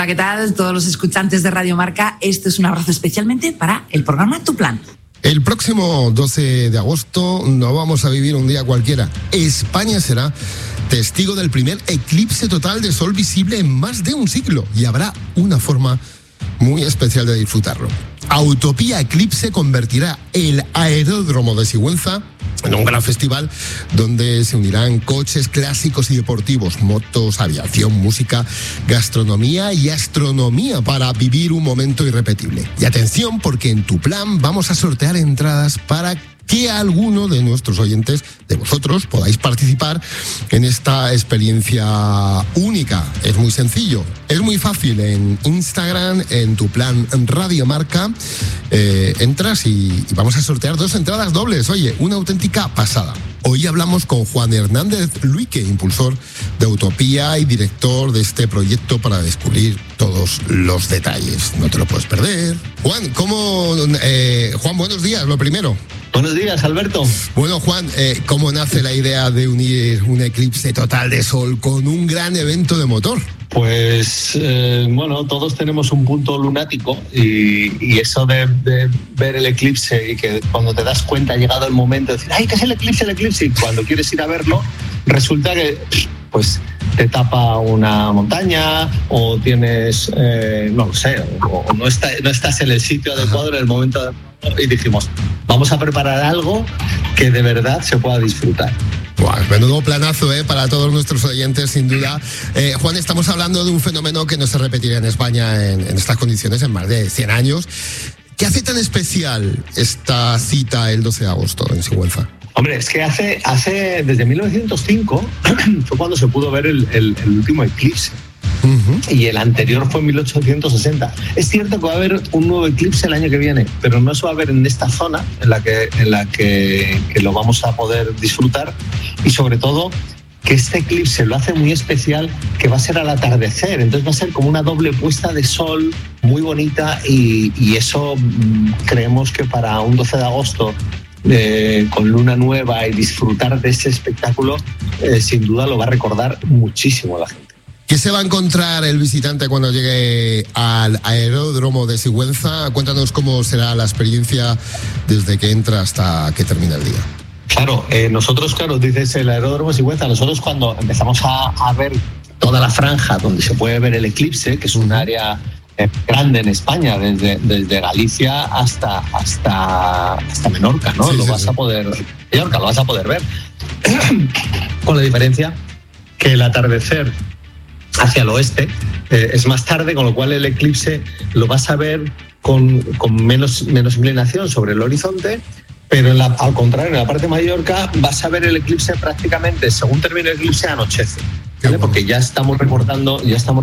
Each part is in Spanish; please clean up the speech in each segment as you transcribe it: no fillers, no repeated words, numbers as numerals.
Hola, ¿qué tal? Todos los escuchantes de Radio Marca, este es un abrazo especialmente para el programa Tu Plan. El próximo 12 de agosto no vamos a vivir un día cualquiera. España será testigo del primer eclipse total de sol visible en más de un siglo y habrá una forma muy especial de disfrutarlo. Autopía Eclipse convertirá el aeródromo de Sigüenza en un gran festival donde se unirán coches clásicos y deportivos, motos, aviación, música, gastronomía y astronomía para vivir un momento irrepetible. Y atención, porque en Tu Plan vamos a sortear entradas para que alguno de nuestros oyentes, de vosotros, podáis participar en esta experiencia única. Es muy sencillo, es muy fácil. En Instagram, en Tu Plan Radio Marca, entras y vamos a sortear 2 entradas dobles. Oye, una auténtica pasada. Hoy hablamos con Juan Hernández Luique, impulsor de Autopía y director de este proyecto para descubrir todos los detalles. No te lo puedes perder. Juan, Juan, buenos días, lo primero. Buenos días, Alberto. Bueno, Juan, ¿cómo nace la idea de unir un eclipse total de sol con un gran evento de motor? Pues, bueno, todos tenemos un punto lunático y eso de ver el eclipse y que cuando te das cuenta ha llegado el momento de decir, ¡ay, que es el eclipse! Y cuando quieres ir a verlo, resulta que, pues, te tapa una montaña o tienes, no lo sé, o no estás en el sitio adecuado en el momento adecuado. Y dijimos, vamos a preparar algo que de verdad se pueda disfrutar. Wow, menudo planazo para todos nuestros oyentes, sin duda. Juan, estamos hablando de un fenómeno que no se repetirá en España en estas condiciones en más de 100 años. ¿Qué hace tan especial esta cita el 12 de agosto en Sigüenza? Hombre, es que hace desde 1905 fue cuando se pudo ver el último eclipse. Uh-huh. Y el anterior fue en 1860. Es cierto que va a haber un nuevo eclipse el año que viene, pero no se va a ver en esta zona en la que lo vamos a poder disfrutar, y sobre todo que este eclipse lo hace muy especial, que va a ser al atardecer, entonces va a ser como una doble puesta de sol muy bonita, y eso creemos que para un 12 de agosto con luna nueva y disfrutar de ese espectáculo, sin duda lo va a recordar muchísimo la gente. ¿Qué se va a encontrar el visitante cuando llegue al aeródromo de Sigüenza? Cuéntanos cómo será la experiencia desde que entra hasta que termina el día. Claro, nosotros, dices el aeródromo de Sigüenza, nosotros cuando empezamos a ver toda la franja donde se puede ver el eclipse, que es un área grande en España, desde Galicia hasta Menorca, ¿no? Sí, lo vas a poder ver. Con la diferencia que el atardecer hacia el oeste es más tarde, con lo cual el eclipse lo vas a ver con menos inclinación sobre el horizonte, pero al contrario, en la parte de Mallorca vas a ver el eclipse prácticamente, según termine el eclipse, anochece. ¿Vale? Porque ya estamos recortando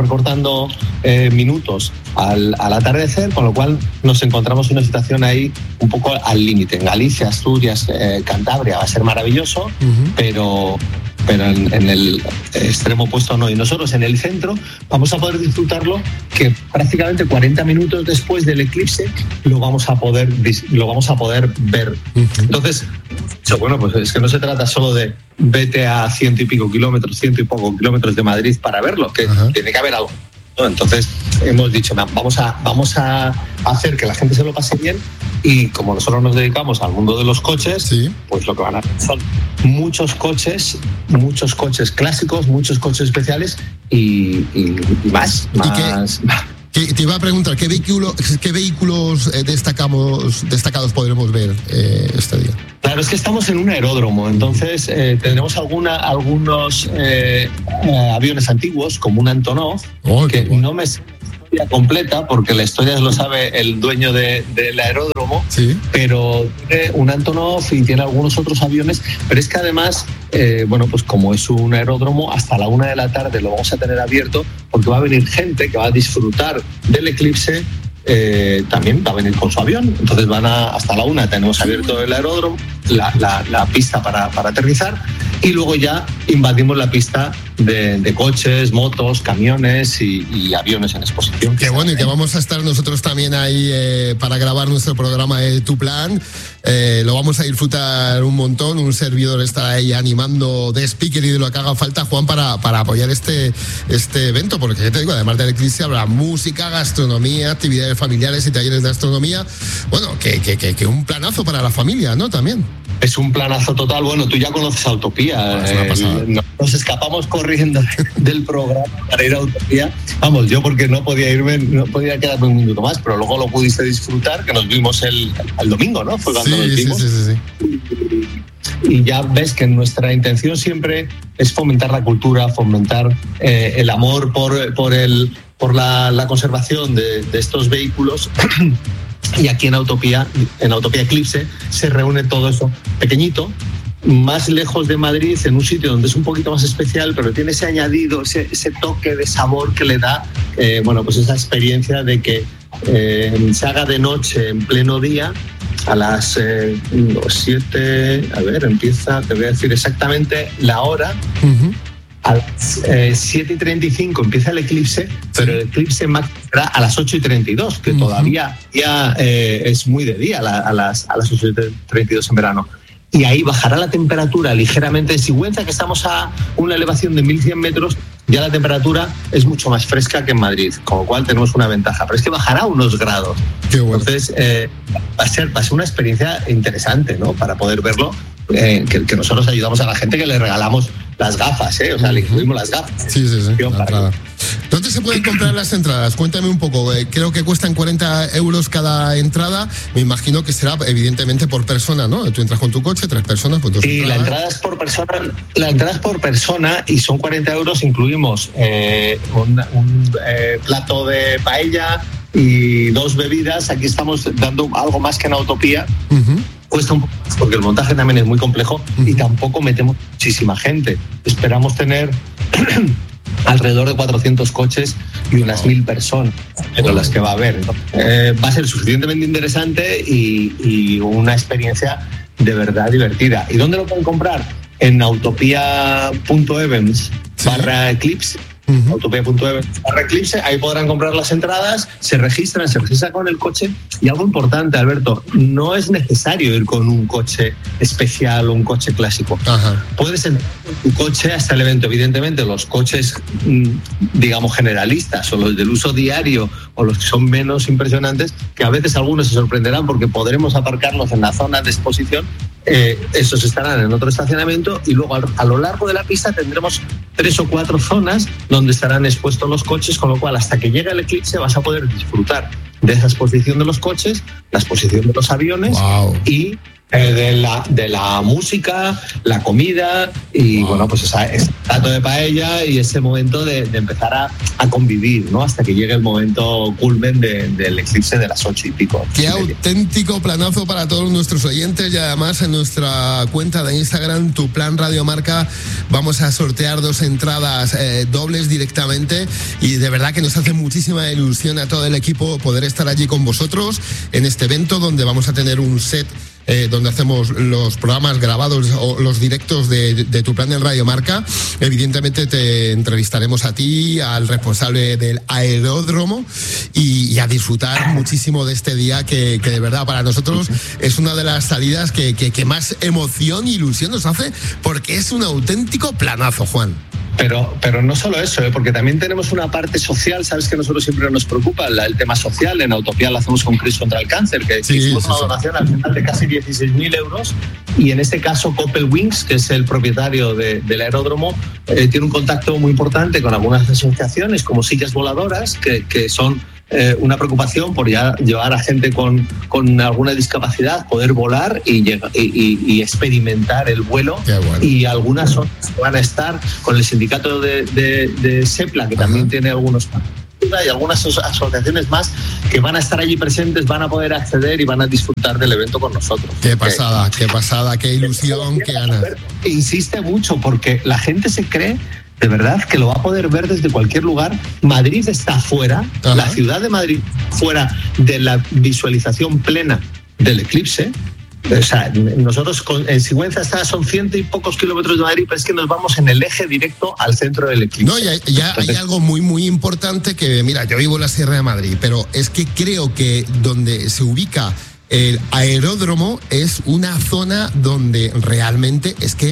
minutos al atardecer, con lo cual nos encontramos en una situación ahí un poco al límite. En Galicia, Asturias, Cantabria va a ser maravilloso, uh-huh. pero en el extremo opuesto no. Y nosotros en el centro vamos a poder disfrutarlo, que prácticamente 40 minutos después del eclipse lo vamos a poder ver. Uh-huh. Entonces, bueno, pues es que no se trata solo de vete a 100 y pico kilómetros de Madrid para verlo, que uh-huh. tiene que haber algo, ¿no? Entonces hemos dicho, vamos a hacer que la gente se lo pase bien, y como nosotros nos dedicamos al mundo de los coches, sí. Pues lo que van a hacer son muchos coches clásicos, muchos coches especiales y más. Te iba a preguntar, ¿qué vehículos destacados podremos ver este día? Claro, es que estamos en un aeródromo, entonces tendremos algunos aviones antiguos, como un Antonov, que no me sé la historia completa, porque la historia lo sabe el dueño del aeródromo, sí. Pero tiene un Antonov y tiene algunos otros aviones, pero es que además, pues como es un aeródromo, hasta la 1 de la tarde lo vamos a tener abierto, porque va a venir gente que va a disfrutar del eclipse. También va a venir con su avión, entonces hasta la 1 tenemos abierto el aeródromo, la pista para aterrizar, y luego ya invadimos la pista de coches, motos, camiones y aviones en exposición. Qué bueno, y que vamos a estar nosotros también ahí para grabar nuestro programa de Tu Plan. Lo vamos a disfrutar un montón. Un servidor estará ahí animando de speaker y de lo que haga falta, Juan, para apoyar este evento, porque ya te digo, además del eclipse habrá música, gastronomía, actividades familiares y talleres de astronomía. Bueno, que un planazo para la familia, ¿no? También. Es un planazo total. Bueno, tú ya conoces a Utopía. Nos escapamos corriendo del programa para ir a Utopía. Vamos, yo porque no podía quedarme un minuto más, pero luego lo pudiste disfrutar, que nos vimos el domingo, ¿no? Fue cuando nos vimos. Sí. Y ya ves que nuestra intención siempre es fomentar la cultura, fomentar el amor por la conservación de estos vehículos. Y aquí en Utopía Eclipse, se reúne todo eso pequeñito, más lejos de Madrid, en un sitio donde es un poquito más especial, pero tiene ese añadido, ese toque de sabor que le da, pues esa experiencia de que se haga de noche en pleno día. A las 7, empieza, te voy a decir exactamente la hora. Uh-huh. A las 7:35 empieza el eclipse, pero el eclipse máximo será a las 8:32, que todavía ya es muy de día a las 8:32 en verano. Y ahí bajará la temperatura ligeramente. En Sigüenza, que estamos a una elevación de 1.100 metros, ya la temperatura es mucho más fresca que en Madrid, con lo cual tenemos una ventaja. Pero es que bajará unos grados. Qué bueno. Entonces, va a ser una experiencia interesante, ¿no? Para poder verlo, que nosotros ayudamos a la gente, que le regalamos las gafas, o sea, le incluimos las gafas. Sí, ¿Dónde se pueden comprar las entradas? Cuéntame un poco. Creo que cuestan 40 euros cada entrada. Me imagino que será, evidentemente, por persona, ¿no? Tú entras con tu coche, 3 personas, pues 2 entradas. La entrada es por persona y son 40 euros. Incluimos un plato de paella y 2 bebidas. Aquí estamos dando algo más que en Utopía. Uh-huh. Cuesta un poco más porque el montaje también es muy complejo y tampoco metemos muchísima gente. Esperamos tener alrededor de 400 coches y unas 1.000 personas, pero las que va a haber. Va a ser suficientemente interesante y una experiencia de verdad divertida. ¿Y dónde lo pueden comprar? En utopia.events/eclipse. Uh-huh. Utopia.events/eclipse, ahí podrán comprar las entradas, se registran con el coche. Y algo importante, Alberto, no es necesario ir con un coche especial o un coche clásico. Uh-huh. Puedes entrar con tu coche hasta el evento. Evidentemente, los coches, digamos, generalistas o los del uso diario o los que son menos impresionantes, que a veces algunos se sorprenderán porque podremos aparcarlos en la zona de exposición. Esos estarán en otro estacionamiento y luego a lo largo de la pista tendremos 3 o 4 zonas donde estarán expuestos los coches, con lo cual hasta que llegue el eclipse vas a poder disfrutar de esa exposición de los coches, la exposición de los aviones. Wow. Y de la música, la comida y bueno, pues ese plato de paella y ese momento de empezar a convivir, ¿no? Hasta que llegue el momento culmen del eclipse de las 8 y pico. Qué auténtico planazo para todos nuestros oyentes, y además en nuestra cuenta de Instagram, Tu Plan Radio Marca, vamos a sortear 2 entradas dobles directamente, y de verdad que nos hace muchísima ilusión a todo el equipo poder estar allí con vosotros en este evento, donde vamos a tener un set donde hacemos los programas grabados o los directos de Tu Plan en Radio Marca. Evidentemente te entrevistaremos a ti, al responsable del aeródromo, y a disfrutar muchísimo de este día que de verdad para nosotros es una de las salidas que más emoción e ilusión nos hace, porque es un auténtico planazo, Juan. Pero no solo eso, porque también tenemos una parte social. Sabes que a nosotros siempre nos preocupa el tema social. En Utopía lo hacemos con Cris contra el Cáncer, que hicimos una donación al final de casi 16.000 euros. Y en este caso, Coppel Wings, que es el propietario del aeródromo, tiene un contacto muy importante con algunas asociaciones como Sillas Voladoras, que son una preocupación por ya llevar a gente con alguna discapacidad, poder volar y experimentar el vuelo. Bueno. Y algunas van a estar con el sindicato de SEPLA, que también tiene algunos, y algunas asociaciones más que van a estar allí presentes, van a poder acceder y van a disfrutar del evento con nosotros. Qué pasada, qué ilusión, qué ganas. Insiste mucho porque la gente se cree de verdad que lo va a poder ver desde cualquier lugar. Madrid está fuera, ajá, la ciudad de Madrid fuera de la visualización plena del eclipse, O sea, nosotros en Sigüenza son 100 y pocos kilómetros de Madrid, pero es que nos vamos en el eje directo al centro del eclipse. No, ya hay algo muy, muy importante que, mira, yo vivo en la Sierra de Madrid, pero es que creo que donde se ubica el aeródromo es una zona donde realmente es que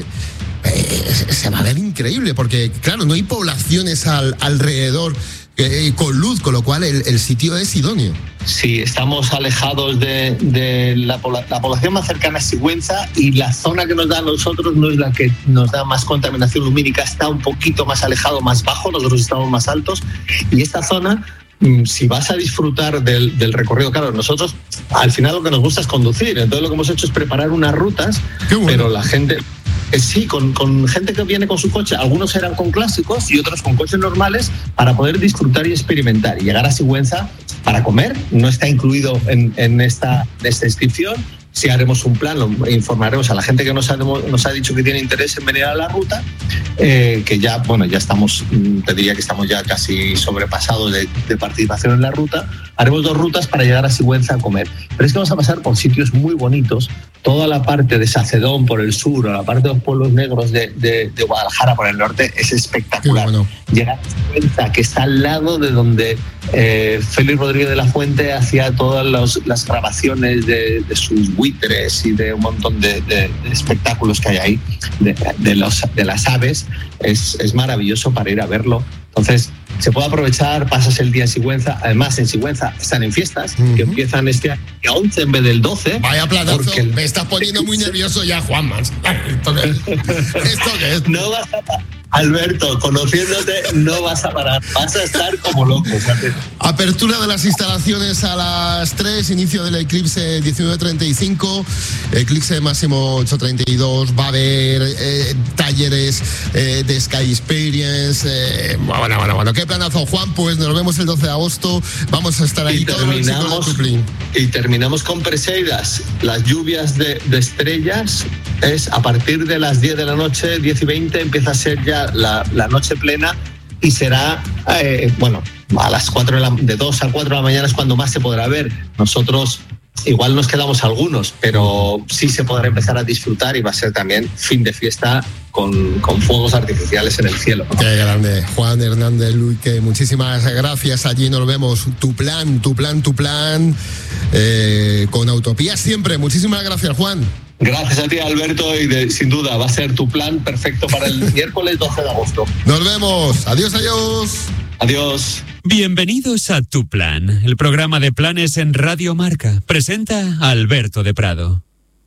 se va a ver increíble, porque claro, no hay poblaciones alrededor con luz, con lo cual el sitio es idóneo. Sí, estamos alejados de la población más cercana a Sigüenza, y la zona que nos da a nosotros no es la que nos da más contaminación lumínica, está un poquito más alejado, más bajo, nosotros estamos más altos, y esta zona, si vas a disfrutar del recorrido, claro, nosotros al final lo que nos gusta es conducir, entonces lo que hemos hecho es preparar unas rutas, pero la gente... Sí, con gente que viene con su coche, algunos eran con clásicos y otros con coches normales, para poder disfrutar y experimentar y llegar a Sigüenza para comer. No está incluido en esta inscripción. Si haremos un plan, lo informaremos a la gente que nos ha dicho que tiene interés en venir a la ruta, que ya estamos, te diría que estamos ya casi sobrepasados de participación en la ruta. Haremos 2 rutas para llegar a Sigüenza a comer. Pero es que vamos a pasar por sitios muy bonitos, toda la parte de Sacedón por el sur, o la parte de los pueblos negros de Guadalajara por el norte, es espectacular. Bueno. Llegar a Sigüenza, que está al lado de donde Félix Rodríguez de la Fuente hacía todas las grabaciones de sus buitres y de un montón de espectáculos que hay ahí, de las aves, es maravilloso para ir a verlo. Entonces, se puede aprovechar, pasas el día en Sigüenza. Además, en Sigüenza están en fiestas, que empiezan este año 11 en vez del 12. Vaya platazo, me estás poniendo muy nervioso ya, Juanma. ¿Esto qué es? No vas a... Alberto, conociéndote, no vas a parar, vas a estar como loco. ¿Sabes? Apertura de las instalaciones a las 3, inicio del eclipse 19:35, eclipse máximo 8:32, va a haber talleres de Sky Experience, bueno, qué planazo, Juan, pues nos vemos el 12 de agosto, vamos a estar ahí todos los chicos de Tuplín. Y terminamos con Preseidas, las lluvias de estrellas, es a partir de las 10 de la noche, 10 y 20, empieza a ser ya la noche plena, y será, a las 4 de 2 a 4 de la mañana es cuando más se podrá ver. Nosotros igual nos quedamos algunos, pero sí se podrá empezar a disfrutar, y va a ser también fin de fiesta con fuegos artificiales en el cielo. Qué grande. Juan Hernández Luque, muchísimas gracias. Allí nos vemos. Tu plan, con Autopía siempre. Muchísimas gracias, Juan. Gracias a ti, Alberto, y sin duda va a ser tu plan perfecto para el miércoles 12 de agosto. Nos vemos. Adiós. Adiós. Bienvenidos a Tu Plan, el programa de planes en Radio Marca. Presenta a Alberto de Prado.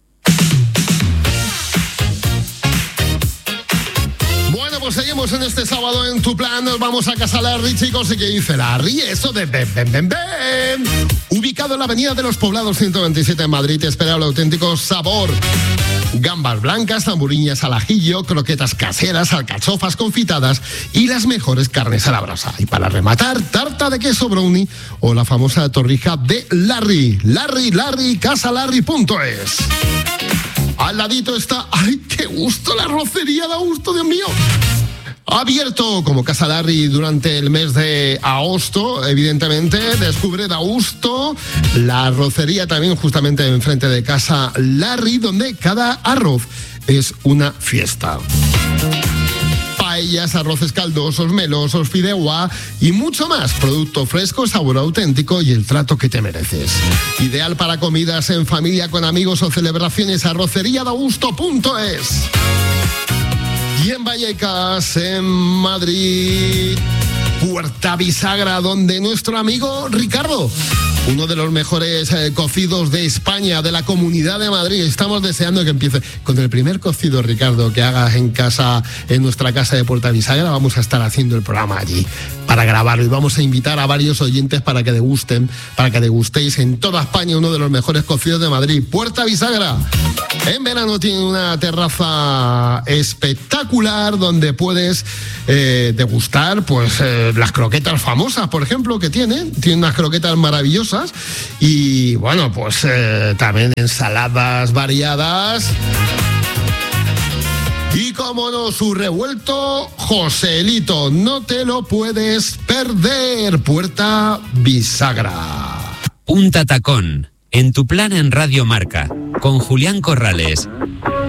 Pues seguimos en este sábado en Tu Plan. Nos vamos a Casa Larry, chicos. ¿Y qué dice Larry? Eso de ven. Ubicado en la Avenida de los Poblados 127 en Madrid, te espera el auténtico sabor. Gambas blancas, tamburiñas al ajillo, croquetas caseras, alcachofas confitadas y las mejores carnes a la brasa. Y para rematar, tarta de queso brownie o la famosa torrija de Larry. Larry, casalarry.es. Al ladito está, ¡ay, qué gusto! La arrocería de Augusto, Dios mío. Abierto como Casa Larry durante el mes de agosto, evidentemente. Descubre de Augusto la arrocería también justamente enfrente de Casa Larry, donde cada arroz es una fiesta. Paellas, arroces caldosos, melosos, fideuá y mucho más. Producto fresco, sabor auténtico y el trato que te mereces. Ideal para comidas en familia, con amigos o celebraciones. arroceriadaugusto.es. Y en Vallecas, en Madrid, Puerta Bisagra, donde nuestro amigo Ricardo, uno de los mejores cocidos de España, de la Comunidad de Madrid. Estamos deseando que empiece con el primer cocido, Ricardo, que hagas en casa, en nuestra casa de Puerta Bisagra. Vamos a estar haciendo el programa allí para grabarlo, y vamos a invitar a varios oyentes para que degustéis en toda España uno de los mejores cocidos de Madrid. Puerta Bisagra. En verano tiene una terraza espectacular donde puedes degustar las croquetas famosas, por ejemplo, que tiene unas croquetas maravillosas, y bueno, también ensaladas variadas. Y como no, su revuelto Joselito, no te lo puedes perder. Puerta Bisagra. Un Tatacón, En Tu Plan en Radio Marca, con Julián Corrales.